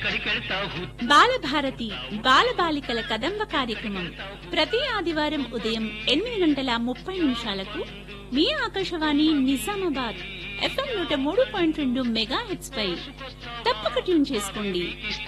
బాలభారతి బాలబాలికల కదంబ కార్యక్రమం ప్రతి ఆదివారం ఉదయం 8:30 మీ ఆకాశవాణి నిజామాబాద్ FM 103.2 మెగాహెర్ట్జ్ పై తప్పక ట్యూన్ చేసుకోండి.